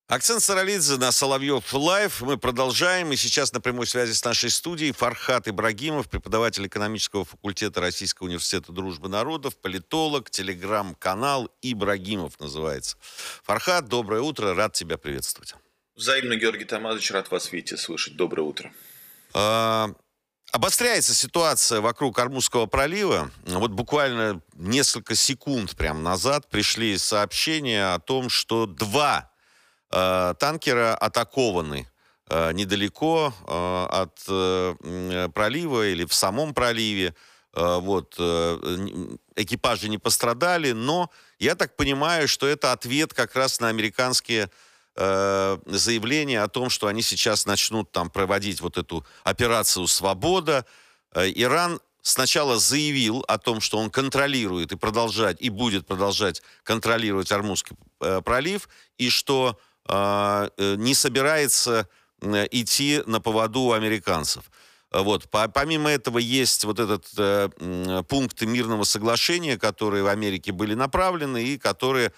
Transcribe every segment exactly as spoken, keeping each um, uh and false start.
Акцент Саралидзе на Соловьев Лайв. Мы продолжаем. И сейчас на прямой связи с нашей студией Фархат Ибрагимов, преподаватель экономического факультета Российского университета дружбы народов, политолог, телеграм-канал Ибрагимов называется. Фархат, доброе утро. Рад тебя приветствовать. Взаимно, Георгий Тамазович, рад вас видеть и слышать. Доброе утро. А, обостряется ситуация вокруг Ормузского пролива. Вот буквально несколько секунд прямо назад пришли сообщения о том, что два танкера атакованы э, недалеко э, от э, пролива или в самом проливе. Э, вот, э, экипажи не пострадали, но я так понимаю, что это ответ как раз на американские э, заявления о том, что они сейчас начнут там проводить вот эту операцию «Свобода». Э, Иран сначала заявил о том, что он контролирует и продолжать, и будет продолжать контролировать Ормузский э, пролив, и что не собирается идти на поводу у американцев. Вот. Помимо этого есть вот этот э, пункты мирного соглашения, которые в Америке были направлены и которые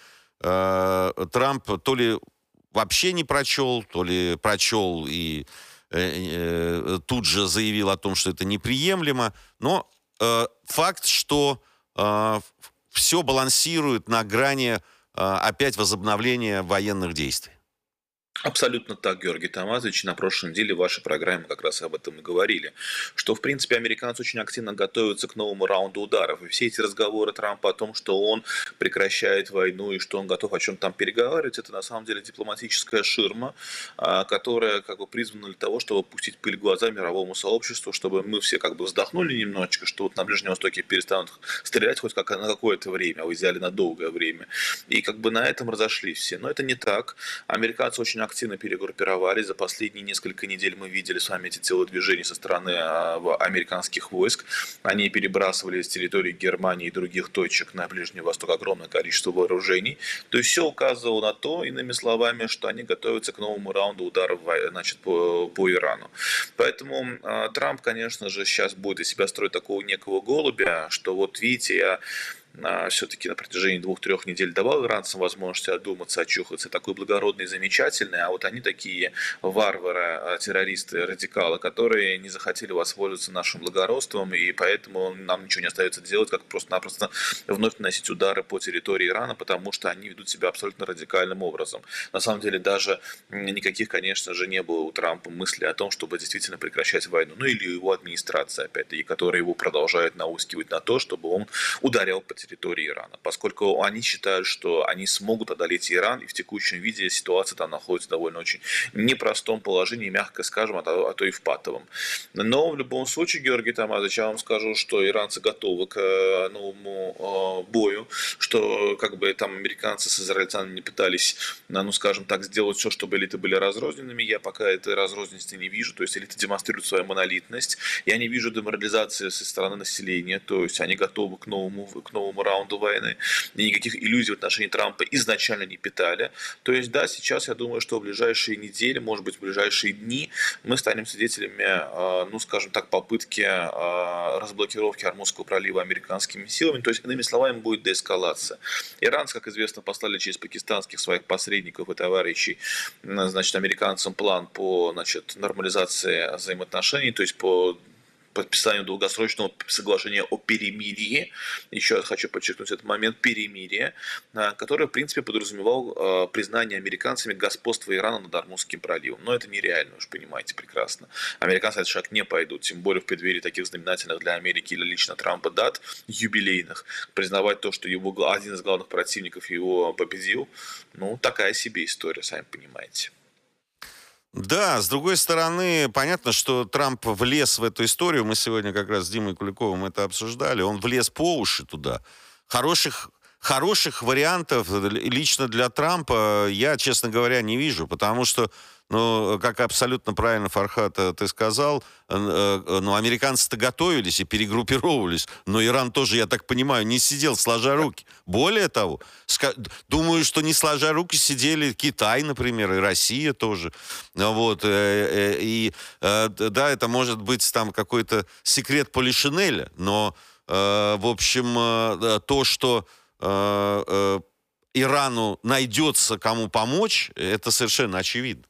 э, Трамп то ли вообще не прочел, то ли прочел и э, э, тут же заявил о том, что это неприемлемо. Но э, факт, что э, все балансирует на грани э, опять возобновления военных действий. Абсолютно так, Георгий Тамазович. На прошлой неделе в вашей программе как раз об этом и говорили, что, в принципе, американцы очень активно готовятся к новому раунду ударов. И все эти разговоры Трампа о том, что он прекращает войну и что он готов о чем-то там переговаривать, это на самом деле дипломатическая ширма, которая как бы призвана для того, чтобы пустить пыль в глаза мировому сообществу, чтобы мы все как бы вздохнули немножечко, что вот на Ближнем Востоке перестанут стрелять хоть как на какое-то время, а в идеале на долгое время. И как бы на этом разошлись все. Но это не так. Американцы очень активно перегруппировались. За последние несколько недель мы видели с вами эти телодвижения со стороны американских войск. Они перебрасывали с территории Германии и других точек на Ближний Восток огромное количество вооружений. То есть все указывало на то, иными словами, что они готовятся к новому раунду ударов, значит, по, по Ирану. Поэтому э, Трамп, конечно же, сейчас будет из себя строить такого некого голубя, что вот видите, я все-таки на протяжении двух-трех недель давал иранцам возможность одуматься, очухаться, такой благородный и замечательный, а вот они такие варвары, террористы, радикалы, которые не захотели воспользоваться нашим благородством, и поэтому нам ничего не остается делать, как просто-напросто вновь наносить удары по территории Ирана, потому что они ведут себя абсолютно радикальным образом. На самом деле даже никаких, конечно же, не было у Трампа мысли о том, чтобы действительно прекращать войну, ну или его администрация, опять-таки, которая его продолжает наускивать на то, чтобы он ударил по территории Ирана, поскольку они считают, что они смогут одолеть Иран, и в текущем виде ситуация там находится в довольно очень непростом положении, мягко скажем, а то, а то и в патовом. Но в любом случае, Георгий Тамазович, я вам скажу, что иранцы готовы к новому бою, что как бы там американцы с израильтянами не пытались, ну скажем так, сделать все, чтобы элиты были разрозненными. Я пока этой разрозненности не вижу, то есть элиты демонстрируют свою монолитность. Я не вижу деморализации со стороны населения, то есть они готовы к новому, к новому раунду войны, и никаких иллюзий в отношении Трампа изначально не питали. То есть, да, сейчас я думаю, что в ближайшие недели, может быть, в ближайшие дни мы станем свидетелями, ну, скажем так, попытки разблокировки Ормузского пролива американскими силами. То есть, иными словами, будет деэскалация. Иранцы, как известно, послали через пакистанских своих посредников и товарищей, значит, американцам план по, значит, нормализации взаимоотношений, то есть по подписанию долгосрочного соглашения о перемирии, еще раз хочу подчеркнуть этот момент, перемирия, которое, в принципе, подразумевал признание американцами господства Ирана над Ормузским проливом. Но это нереально, вы же понимаете прекрасно. Американцы на этот шаг не пойдут, тем более в преддверии таких знаменательных для Америки или лично Трампа дат, юбилейных. Признавать то, что его, один из главных противников его победил, ну, такая себе история, сами понимаете. Да, с другой стороны, понятно, что Трамп влез в эту историю. Мы сегодня как раз с Димой Куликовым это обсуждали. Он влез по уши туда. Хороших, хороших вариантов лично для Трампа я, честно говоря, не вижу. Потому что, ну, как абсолютно правильно, Фархат, ты сказал, ну, американцы-то готовились и перегруппировывались. Но Иран тоже, я так понимаю, не сидел сложа руки. Более того, думаю, что не сложа руки сидели Китай, например, и Россия тоже. Вот. И да, это может быть там какой-то секрет Полишинеля, но, в общем, то, что Ирану найдется кому помочь, это совершенно очевидно.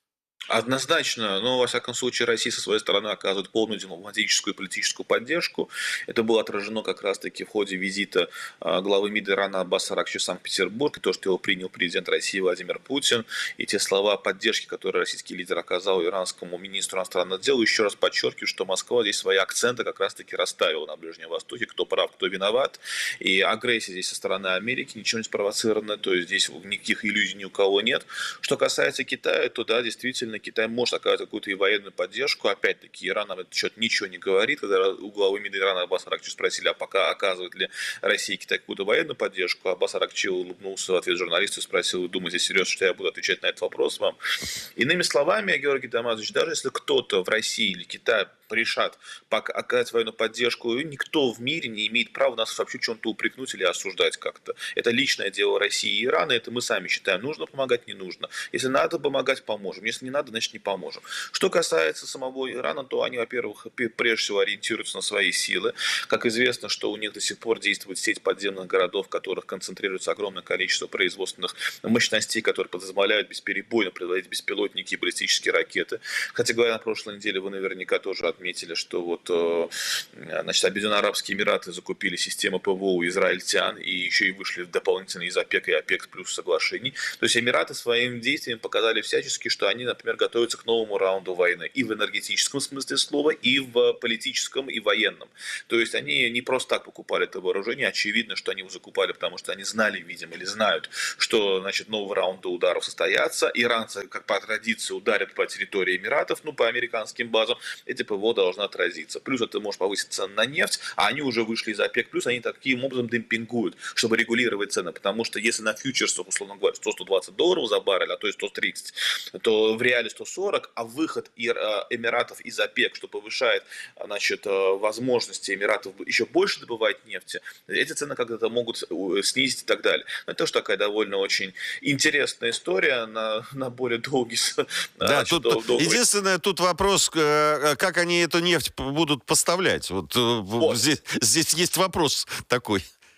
Однозначно, но, во всяком случае, Россия со своей стороны оказывает полную дипломатическую и политическую поддержку. Это было отражено как раз-таки в ходе визита главы МИД Ирана Аббаса Аракчи в Санкт-Петербург, и то, что его принял президент России Владимир Путин, и те слова поддержки, которые российский лидер оказал иранскому министру иностранных дел, еще раз подчеркиваю, что Москва здесь свои акценты как раз-таки расставила на Ближнем Востоке, кто прав, кто виноват, и агрессия здесь со стороны Америки ничего не спровоцирована, то есть здесь никаких иллюзий ни у кого нет. Что касается Китая, то да, действительно, Китай может оказать какую-то и военную поддержку. Опять-таки, Иран на этот счет ничего не говорит. Когда у главы МИДа Ирана Аббаса Аракчи спросили, а пока оказывает ли Россия и Китай какую-то военную поддержку, Аббас Аракчи улыбнулся в ответ журналисту и спросил, вы думаете серьезно, что я буду отвечать на этот вопрос вам? Иными словами, Георгий Тамазович, даже если кто-то в России или Китае решат оказать военную поддержку, никто в мире не имеет права нас вообще чем-то упрекнуть или осуждать как-то. Это личное дело России и Ирана, это мы сами считаем, нужно помогать, не нужно. Если надо помогать, поможем. Если не надо, значит не поможем. Что касается самого Ирана, то они, во-первых, прежде всего ориентируются на свои силы. Как известно, что у них до сих пор действует сеть подземных городов, в которых концентрируется огромное количество производственных мощностей, которые позволяют бесперебойно производить беспилотники и баллистические ракеты. Кстати говоря, на прошлой неделе вы наверняка тоже отметили, отметили, что вот, значит, Объединенные Арабские Эмираты закупили систему ПВО у израильтян и еще и вышли дополнительно из ОПЕК и ОПЕК плюс соглашений. То есть Эмираты своим действием показали всячески, что они, например, готовятся к новому раунду войны и в энергетическом смысле слова, и в политическом, и военном. То есть они не просто так покупали это вооружение, очевидно, что они его закупали, потому что они знали, видимо, или знают, что, значит, новый раунд ударов состоятся. Иранцы, как по традиции, ударят по территории Эмиратов, ну, по американским базам, эти ПВО должна отразиться. Плюс это может повысить цены на нефть, а они уже вышли из ОПЕК+, плюс они таким образом демпингуют, чтобы регулировать цены, потому что если на фьючерсах, условно говоря, сто - сто двадцать долларов за баррель, а то и сто тридцать, то в реале сто сорок, а выход Эмиратов из ОПЕК, что повышает, значит, возможности Эмиратов еще больше добывать нефти, эти цены как-то могут снизить и так далее. Но это тоже такая довольно очень интересная история на, на более долгий... Да, значит, тут, долгий... единственное, тут вопрос, как они эту нефть будут поставлять. Вот, вот. Здесь, здесь есть вопрос такой.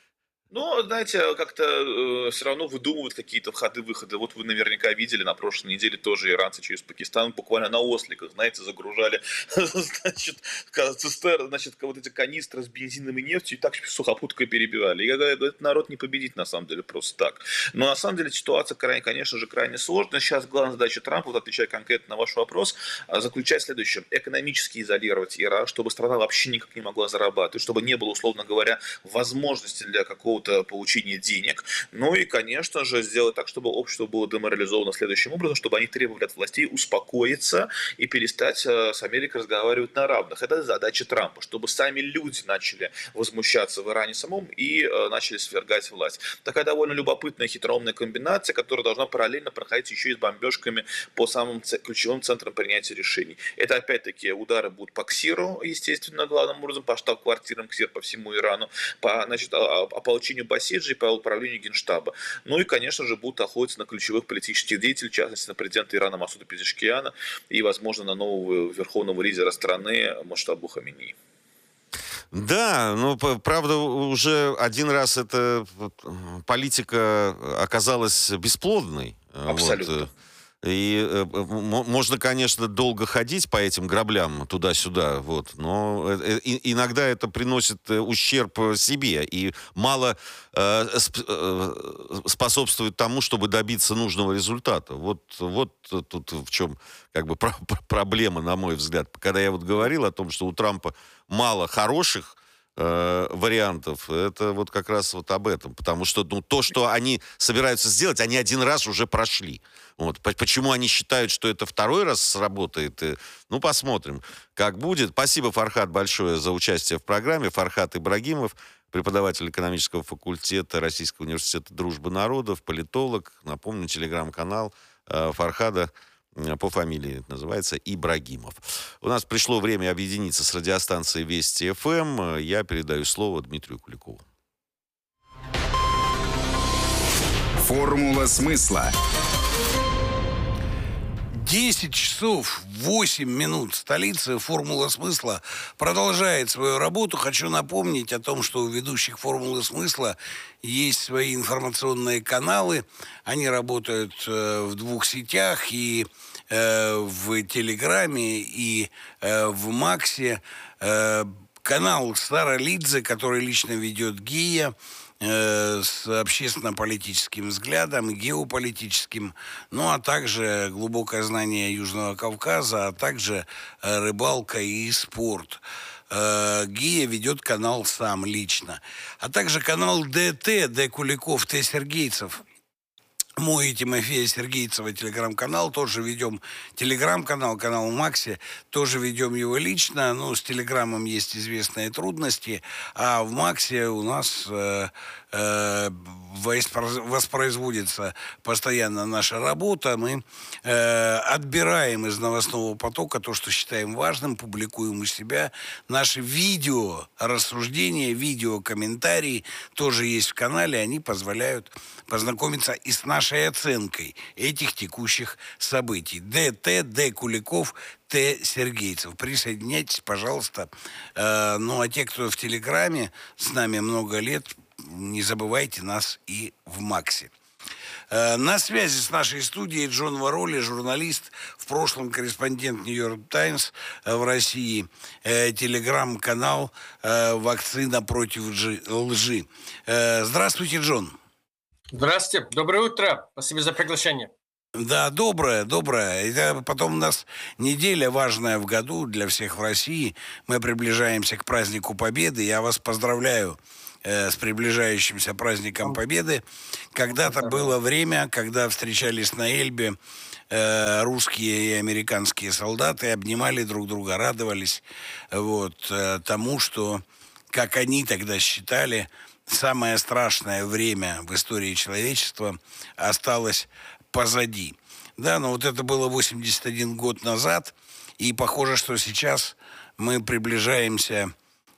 Но, знаете, как-то э, все равно выдумывают какие-то входы-выходы. Вот вы наверняка видели, на прошлой неделе тоже иранцы через Пакистан буквально на осликах, знаете, загружали, значит, цистерны, значит, вот эти канистры с бензином и нефтью и так сухопуткой перебивали. И этот народ не победит, на самом деле, просто так. Но, на самом деле, ситуация, конечно же, крайне сложная. Сейчас главная задача Трампа, вот отвечая конкретно на ваш вопрос, заключается в следующем. Экономически изолировать Иран, чтобы страна вообще никак не могла зарабатывать, чтобы не было, условно говоря, возможности для какого получения денег, ну и, конечно же, сделать так, чтобы общество было деморализовано следующим образом, чтобы они требовали от властей успокоиться и перестать с Америкой разговаривать на равных. Это задача Трампа, чтобы сами люди начали возмущаться в Иране самом и начали свергать власть. Такая довольно любопытная хитроумная комбинация, которая должна параллельно проходить еще и с бомбежками по самым ключевым центрам принятия решений. Это, опять-таки, удары будут по КСИРу, естественно, главным образом, по штаб-квартирам КСИР по всему Ирану, по, значит, ополчению Басиджи по управлению Генштаба. Ну и, конечно же, будут охотиться на ключевых политических деятелей, в частности, на президента Ирана Масуда Пезешкиана и, возможно, на нового верховного лидера страны Муджтабу Хаминеи. Да, но, правда, уже один раз эта политика оказалась бесплодной. Абсолютно. Вот. И э, можно, конечно, долго ходить по этим граблям туда-сюда, вот, но э, и, иногда это приносит ущерб себе и мало э, сп, э, способствует тому, чтобы добиться нужного результата. Вот, вот тут в чем как бы про- проблема, на мой взгляд. Когда я вот говорил о том, что у Трампа мало хороших э, вариантов, это вот как раз вот об этом. Потому что ну, то, что они собираются сделать, они один раз уже прошли. Вот. Почему они считают, что это второй раз сработает? Ну, посмотрим, как будет. Спасибо, Фархад, большое за участие в программе. Фархад Ибрагимов, преподаватель экономического факультета Российского университета Дружбы народов, политолог. Напомню, телеграм-канал Фархада по фамилии называется Ибрагимов. У нас пришло время объединиться с радиостанцией Вести эф эм. Я передаю слово Дмитрию Куликову. Формула смысла. десять часов восемь минут. Столица «Формула смысла» продолжает свою работу. Хочу напомнить о том, что у ведущих «Формулы смысла» есть свои информационные каналы. Они работают э, в двух сетях, и э, в Телеграме, и э, в Максе. Э, канал Сара Лидзе, который лично ведет Гия, с общественно-политическим взглядом, геополитическим, ну а также глубокое знание Южного Кавказа, а также рыбалка и спорт. Гия ведет канал сам лично. А также канал ДТ, Д. Куликов, Т. Сергейцев. Мой и Тимофея Сергейцева телеграм-канал, тоже ведем телеграм-канал, канал Макси, тоже ведем его лично. Ну, с телеграммом есть известные трудности, а в Максе у нас э, э, воспроизводится постоянно наша работа. Мы э, отбираем из новостного потока то, что считаем важным, публикуем у себя. Наши видео рассуждения, видео комментарии тоже есть в канале, они позволяют познакомиться и с нашей оценкой этих текущих событий. ДТ, Д. Куликов, Т. Сергейцев. Присоединяйтесь, пожалуйста. Э, ну, а те, кто в Телеграме с нами много лет, не забывайте нас и в Максе. Э, на связи с нашей студией Джон Вароли, журналист, в прошлом корреспондент Нью-Йорк Таймс в России, э, телеграм-канал э, «Вакцина против лжи». Э, здравствуйте, Джон. Здравствуйте, доброе утро, спасибо за приглашение. Да, доброе, доброе. Это потом у нас неделя важная в году для всех в России. Мы приближаемся к празднику Победы. Я вас поздравляю э, с приближающимся праздником Победы. Когда-то было время, когда встречались на Эльбе э, русские и американские солдаты, обнимали друг друга, радовались вот, э, тому, что, как они тогда считали, самое страшное время в истории человечества осталось позади. Да, но вот это было восемьдесят один год назад, и похоже, что сейчас мы приближаемся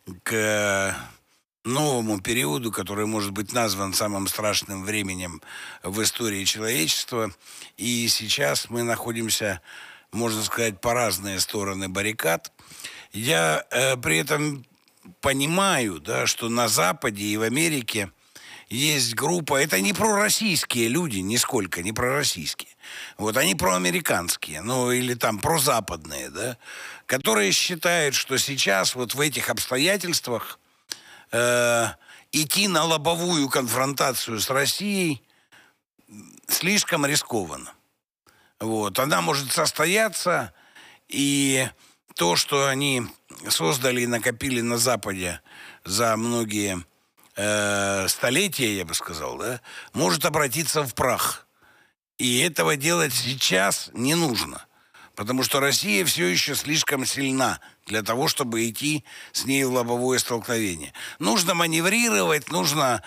к новому периоду, который может быть назван самым страшным временем в истории человечества. И сейчас мы находимся, можно сказать, по разные стороны баррикад. Я э, при этом понимаю, да, что на Западе и в Америке есть группа, это не пророссийские люди, нисколько не пророссийские. Вот они проамериканские, ну или там прозападные, да, которые считают, что сейчас вот в этих обстоятельствах э, идти на лобовую конфронтацию с Россией слишком рискованно. Вот, она может состояться, и то, что они создали и накопили на Западе за многие э, столетия, я бы сказал, да, может обратиться в прах. И этого делать сейчас не нужно, потому что Россия все еще слишком сильна для того, чтобы идти с ней в лобовое столкновение. Нужно маневрировать, нужно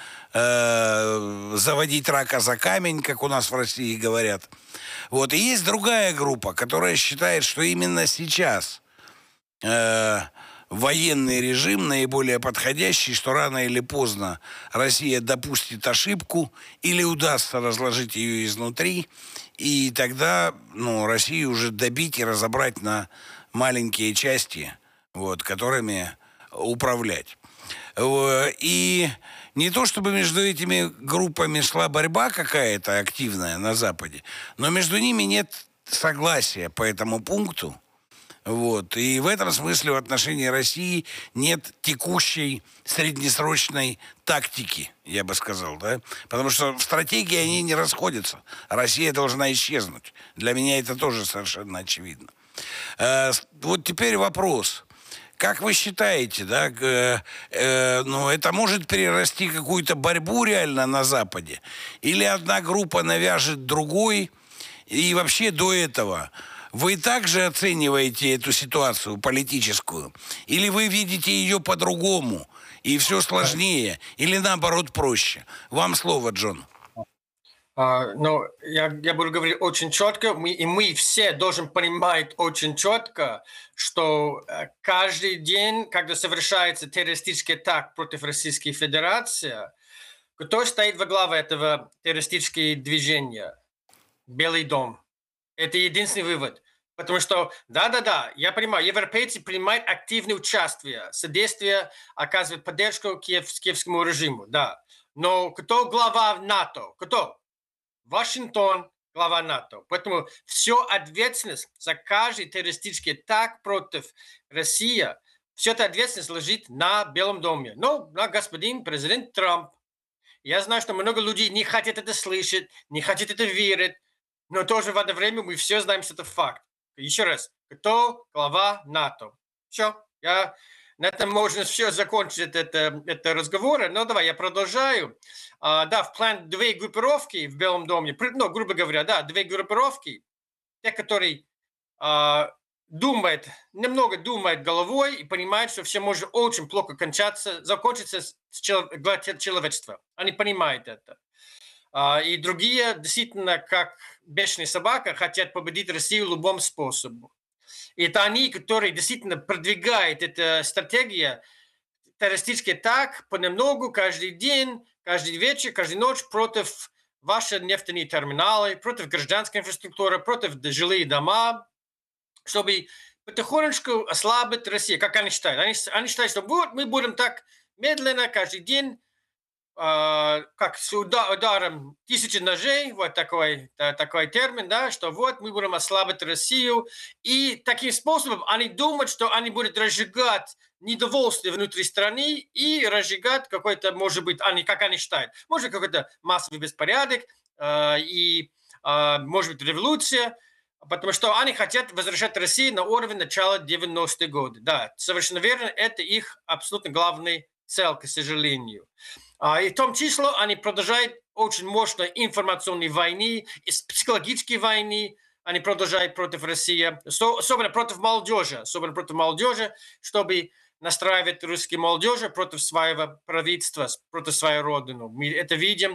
э, заводить рака за камень, как у нас в России говорят. Вот. И есть другая группа, которая считает, что именно сейчас э, военный режим наиболее подходящий, что рано или поздно Россия допустит ошибку или удастся разложить ее изнутри, и тогда, ну, Россию уже добить и разобрать на маленькие части, вот, которыми управлять. И не то чтобы между этими группами шла борьба какая-то активная на Западе, но между ними нет согласия по этому пункту. Вот. И в этом смысле в отношении России нет текущей среднесрочной тактики, я бы сказал, да? Потому что в стратегии они не расходятся. Россия должна исчезнуть. Для меня это тоже совершенно очевидно. Э, вот теперь вопрос. Как вы считаете, да, э, э, ну, это может перерасти какую-то борьбу реально на Западе? Или одна группа навяжет другой? И вообще до этого вы также оцениваете эту ситуацию политическую? Или вы видите ее по-другому, и все сложнее, или наоборот проще? Вам слово, Джон. Uh, но я, я буду говорить очень четко, мы, и мы все должны понимать очень четко, что uh, каждый день, когда совершается террористический атак против Российской Федерации, кто стоит во главе этого террористического движения? Белый дом. Это единственный вывод. Потому что, да-да-да, я понимаю, европейцы принимают активное участие, содействие, оказывают поддержку киев, киевскому режиму, да. Но кто глава НАТО? Кто? Вашингтон, глава НАТО. Поэтому всю ответственность за каждый террористический атак против России, вся эта ответственность лежит на Белом доме. Ну, на господин президент Трамп. Я знаю, что много людей не хотят это слышать, не хотят это верить, но тоже в это время мы все знаем, что это факт. Еще раз, кто глава НАТО? Все, я на этом можно все закончить это, это разговор. Но давай, я продолжаю. А, да, в план две группировки в Белом доме, ну, грубо говоря, да, две группировки, те, которые а, думают, немного думают головой и понимают, что все может очень плохо кончаться, закончиться с человечеством. Они понимают это. И другие, действительно, как бешеная собака, хотят победить Россию любым способом. И это они, которые действительно продвигают эту стратегию террористический атак понемногу, каждый день, каждый вечер, каждую ночь против ваших нефтяных терминалов, против гражданской инфраструктуры, против жилых домов, чтобы потихонечку ослабить Россию, как они считают. Они, они считают, что вот мы будем так медленно каждый день, Uh, как с ударом тысячи ножей, вот такой, такой термин, да, что вот мы будем ослабить Россию, и таким способом они думают, что они будут разжигать недовольствие внутри страны и разжигать какой-то, может быть, они, как они считают, может какой-то массовый беспорядок uh, и, uh, может быть, революция, потому что они хотят возвращать Россию на уровень начала девяностых годов. Да, совершенно верно, это их абсолютно главная цель, к сожалению. И в том числе они продолжают очень мощной информационной войны, психологической войны, они продолжают против России, особенно против молодежи, особенно против молодежи, чтобы настраивать русские молодежи против своего правительства, против своей родины. Мы это видим.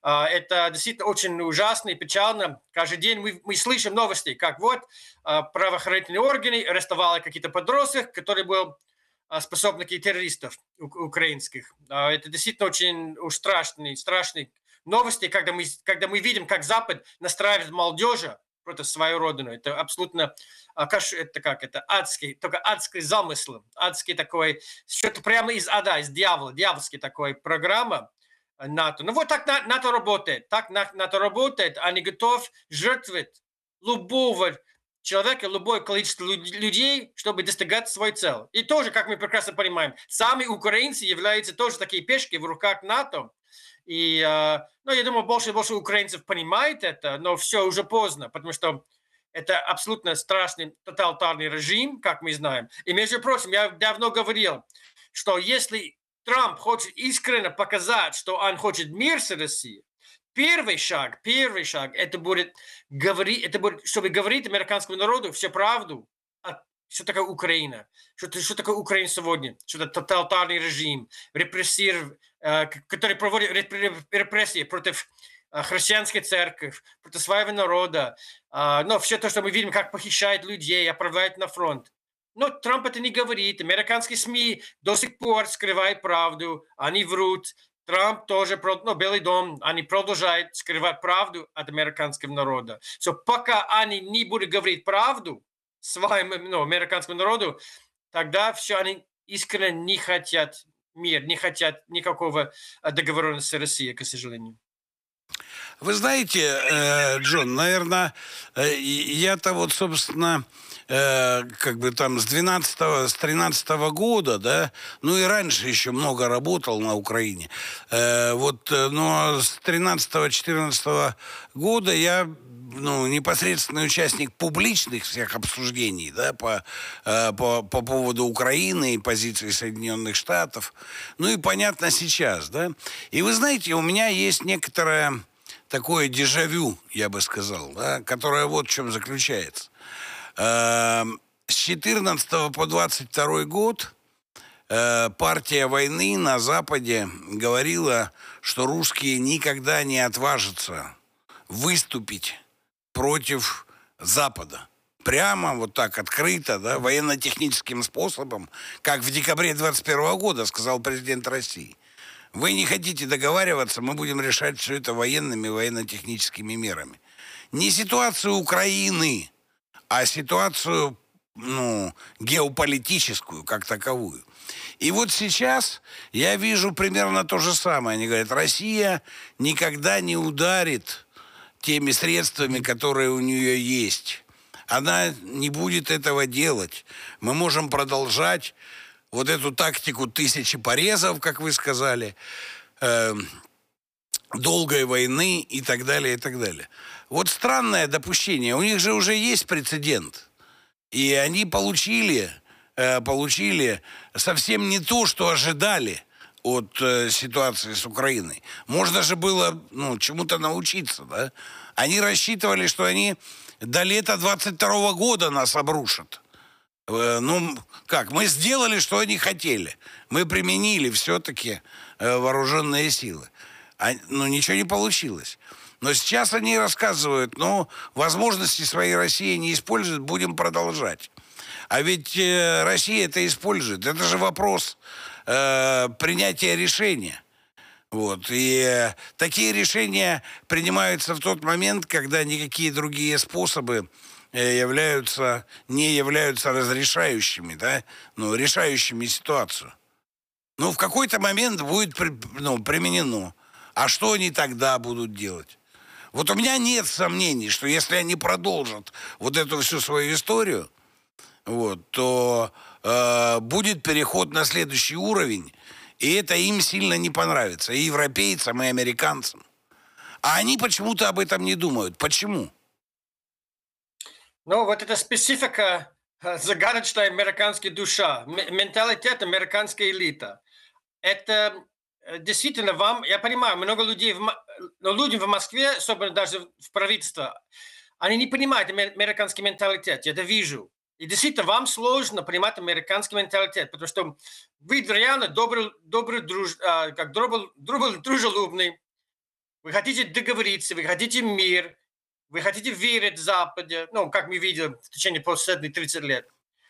Это действительно очень ужасно и печально. Каждый день мы, мы слышим новости, как вот правоохранительные органы арестовали какие-то подростков, которые были способны к террористов украинских. Это действительно очень страшные, страшные новости, когда мы, когда мы видим, как Запад настраивает молодежь против своей родины. Это абсолютно, это как, это адский, только адский замысл, адский такой, что-то прямо из ада, из дьявола, дьявольский такой программа НАТО. Ну вот так НАТО работает, так НАТО работает, они готовы жертвовать любого человека, любое количество людей, чтобы достигать свой цель. И тоже, как мы прекрасно понимаем, сами украинцы являются тоже такие пешки в руках НАТО. И, ну, я думаю, больше и больше украинцев понимают это, но все уже поздно, потому что это абсолютно страшный тоталитарный режим, как мы знаем. И, между прочим, я давно говорил, что если Трамп хочет искренне показать, что он хочет мир с Россией, Первый шаг, первый шаг, это будет говорить, это будет, чтобы говорить американскому народу всю правду, что такое Украина, что, что такое Украина сегодня, что это тоталитарный режим, репрессив, который проводит репрессии против христианской церкви, против своего народа, но все то, что мы видим, как похищают людей, отправляют на фронт. Но Трамп это не говорит, американские СМИ до сих пор скрывают правду, они врут. Трамп тоже, ну, Белый дом, они продолжают скрывать правду от американского народа. So, пока они не будут говорить правду своему, ну, американскому народу, тогда все, они искренне не хотят мир, не хотят никакого договоренности с Россией, к сожалению. Вы знаете, Джон, наверное, я-то вот, собственно, как бы там с двенадцатого, с тринадцатого года, да, ну и раньше еще много работал на Украине. Вот, но с тринадцатого-четырнадцатого года я, ну, непосредственный участник публичных всех обсуждений, да, по, по, по поводу Украины и позиции Соединенных Штатов. Ну и понятно сейчас, да. И вы знаете, у меня есть некоторое такое дежавю, я бы сказал, да, которое вот в чем заключается. С четырнадцатого по двадцать второй год партия войны на Западе говорила, что русские никогда не отважатся выступить против Запада. Прямо, вот так, открыто, да, военно-техническим способом, как в декабре двадцать первого года сказал президент России. Вы не хотите договариваться, мы будем решать все это военными, военно-техническими мерами. не ситуацию Украины, а ситуацию, ну, геополитическую как таковую. И вот сейчас я вижу примерно то же самое. Они говорят, Россия никогда не ударит теми средствами, которые у нее есть. Она не будет этого делать. Мы можем продолжать вот эту тактику тысячи порезов, как вы сказали, э, долгой войны и так далее, и так далее. Вот странное допущение. У них же уже есть прецедент. И они получили, э, получили совсем не то, что ожидали от э, ситуации с Украиной. Можно же было, ну, чему-то научиться, да? Они рассчитывали, что они до лета двадцать второго года нас обрушат. Э, ну, как, мы сделали, что они хотели. Мы применили все-таки э, вооруженные силы. А, ну, ничего не получилось. Но сейчас они рассказывают, ну, возможности своей России не используют, будем продолжать. А ведь э, Россия это использует. Это же вопрос э, принятия решения. Вот. И э, такие решения принимаются в тот момент, когда никакие другие способы э, являются, не являются разрешающими, да? Ну, решающими ситуацию. Ну, в какой-то момент будет при, ну, применено. А что они тогда будут делать? Вот у меня нет сомнений, что если они продолжат вот эту всю свою историю, вот, то э, будет переход на следующий уровень, и это им сильно не понравится, и европейцам, и американцам. А они почему-то об этом не думают. Почему? Ну, вот эта специфика, загадочная американская душа, менталитет американской элиты. Это действительно вам, я понимаю, много людей, в, но люди в Москве, особенно даже в правительстве, они не понимают американский менталитет, я это вижу. И действительно, вам сложно понимать американский менталитет, потому что вы реально добрый, добрый друж, как добрый, добрый, дружелюбный, вы хотите договориться, вы хотите мир, вы хотите верить в Западе, ну, как мы видели в течение последних тридцати лет.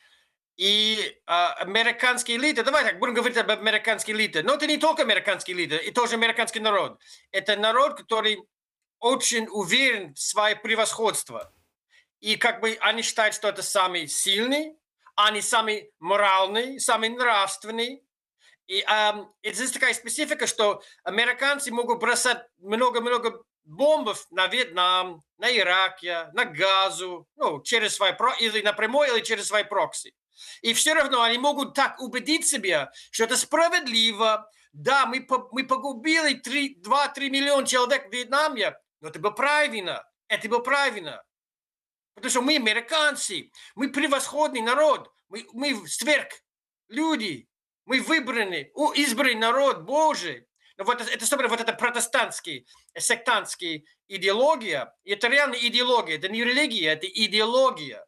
И а, американские элиты, давай так, будем говорить об американской элите, но это не только американские элиты, и тоже американский народ. Это народ, который очень уверен в свое превосходство. И как бы они считают, что это самый сильный, они самый моральный, самый нравственный. И а, здесь такая специфика, что американцы могут бросать много-много бомбов на Вьетнам, на Ирак, на Газу, ну, через свои, или напрямую, или через свои прокси. И все равно они могут так убедить себя, что это справедливо. Да, мы, мы погубили два-три миллиона человек в Вьетнаме, но это было правильно. Это было правильно. Потому что мы американцы, мы превосходный народ, мы, мы сверх люди, мы выбранный, избранный народ Божий. Но вот это, особенно вот эта протестантская, сектантская идеология, это реальная идеология, это не религия, это идеология.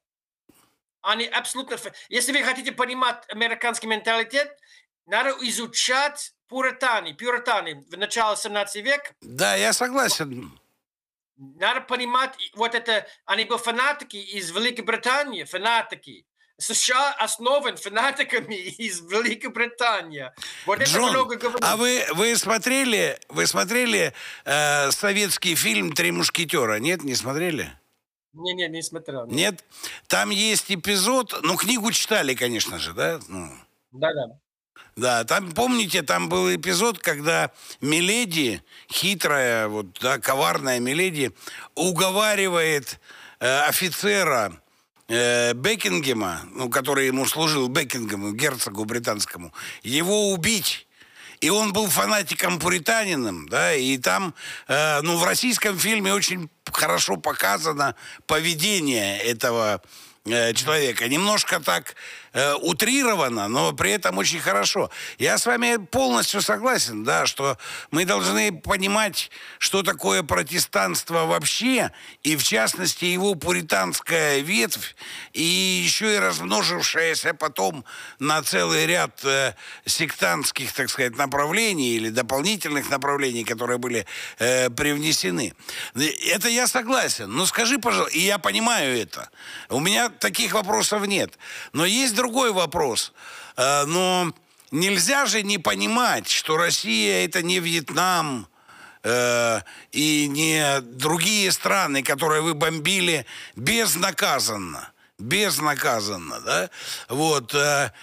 Они абсолютно... Если вы хотите понимать американский менталитет, надо изучать пуритане, пуритане в начале семнадцатого века. Да, я согласен. Надо понимать, вот это... Они были фанатики из Великобритании, фанатики. США основан фанатиками из Великобритании. Вот Джон, это много говорит. А вы, вы смотрели, вы смотрели э, советский фильм «Три мушкетера»? Нет, не смотрели? Не, не, не смотрел. Нет. Нет? Там есть эпизод, ну, книгу читали, конечно же, да? Ну. Да, да. Да, там, помните, там был эпизод, когда Миледи, хитрая, вот, да, коварная Миледи, уговаривает э, офицера э, Бекингема, ну, который ему служил, Бекингему, герцогу британскому, его убить. И он был фанатиком-пуританином, да, и там, э, ну, в российском фильме очень хорошо показано поведение этого э, человека. Немножко так э, утрировано, но при этом очень хорошо. Я с вами полностью согласен, да, что мы должны понимать, что такое протестанство вообще, и в частности его пуританская ветвь, и еще и размножившаяся потом на целый ряд э, сектантских, так сказать, направлений или дополнительных направлений, которые были э, привнесены. Это я согласен. Но скажи, пожалуйста, и я понимаю это. У меня таких вопросов нет. Но есть другой вопрос. Э, но нельзя же не понимать, что Россия это не Вьетнам, э, и не другие страны, которые вы бомбили безнаказанно. Безнаказанно, да? Вот. Э,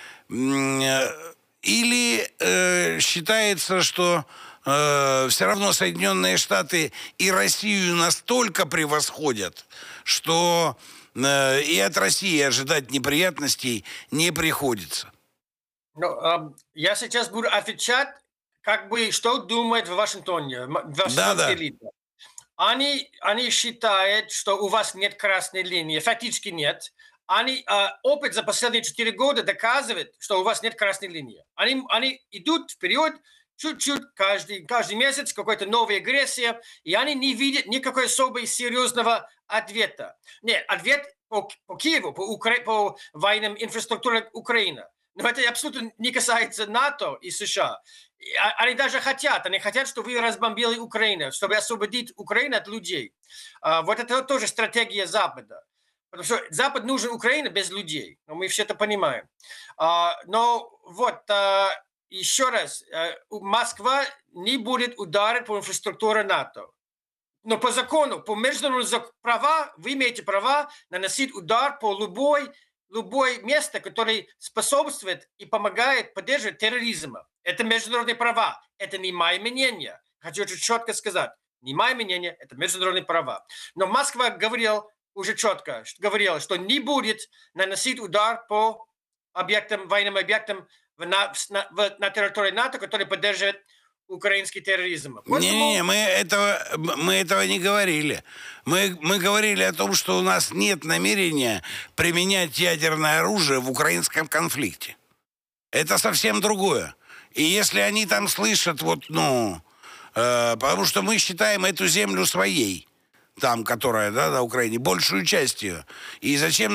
э, или э, считается, что э, все равно Соединенные Штаты и Россию настолько превосходят, что э, и от России ожидать неприятностей не приходится. Ну, э, я сейчас буду отвечать, как бы, что думает в Вашингтоне, вашингтонские Да-да. элиты. Они, они считают, что у вас нет красной линии, фактически нет. Они, э, опыт за последние четыре года доказывает, что у вас нет красной линии. Они, они идут вперед чуть-чуть каждый, каждый месяц, какой-то новая агрессия, и они не видят никакой особой серьезного ответа. Нет, ответ по, по Киеву, по, Укра... по военным инфраструктуре Украины. Но это абсолютно не касается НАТО и США. Они даже хотят, они хотят, чтобы вы разбомбили Украину, чтобы освободить Украину от людей. Вот это тоже стратегия Запада. Потому что Запад нужен Украине без людей. Но мы все это понимаем. Но вот, еще раз, Москва не будет ударить по инфраструктуре НАТО. Но по закону, по международному права, вы имеете право наносить удар по любой, любое место, которое способствует и помогает поддерживать терроризм. Это международные права. Это не мое мнение. Хочу очень четко сказать. Не мое мнение, это международные права. Но Москва говорила уже четко, говорила, что не будет наносить удар по объектам, военным объектам на, на, на территории НАТО, которые поддерживают украинский терроризм. Не-не-не, мы этого, мы этого не говорили. Мы, мы говорили о том, что у нас нет намерения применять ядерное оружие в украинском конфликте. Это совсем другое. И если они там слышат, вот, ну, э, потому что мы считаем эту землю своей, там, которая, да, на Украине, большую часть ее. И зачем